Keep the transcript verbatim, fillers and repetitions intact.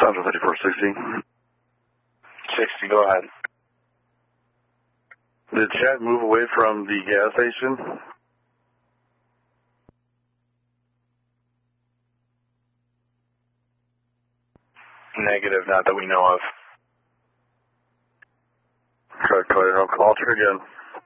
Central thirty-four sixty. sixty, go ahead. Did Chad move away from the gas station? Negative, not that we know of. Correct, clear. I'll call her again.